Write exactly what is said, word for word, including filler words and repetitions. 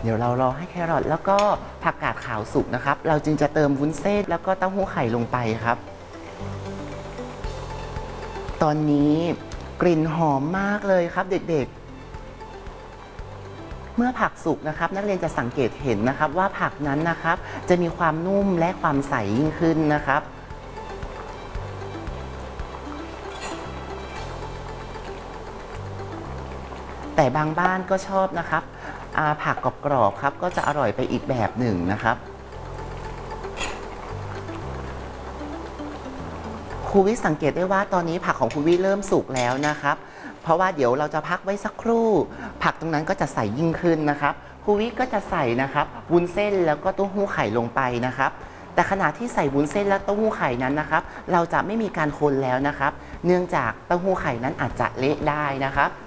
เดี๋ยวเรารอให้แครอทแล้วก็ผักกาดขาวสุกนะครับเราจึงจะเติมวุ้นเส้นแล้วก็เต้าหู้ไข่ลงไปครับตอนนี้กลิ่นหอมมากเลยครับเด็กๆเมื่อผักสุกนะครับนักเรียนจะสังเกตเห็นนะครับว่าผักนั้นนะครับจะมีความนุ่มและความใสยิ่งขึ้นนะครับแต่บางบ้านก็ชอบนะครับผักกรอบๆครับก็จะอร่อยไปอีกแบบหนึ่งนะครับครูวิสังเกตได้ว่าตอนนี้ผักของครูวิเริ่มสุกแล้วนะครับเพราะว่าเดี๋ยวเราจะพักไว้สักครู่ผักตรงนั้นก็จะใสยิ่งขึ้นนะครับครูวิก็จะใส่นะครับวุ้นเส้นแล้วก็เต้าหู้ไข่ลงไปนะครับแต่ขณะที่ใส่วุ้นเส้นและเต้าหู้ไข่นั้นนะครับเราจะไม่มีการคนแล้วนะครับเนื่องจากเต้าหู้ไข่นั้นอาจจะเละได้นะครับ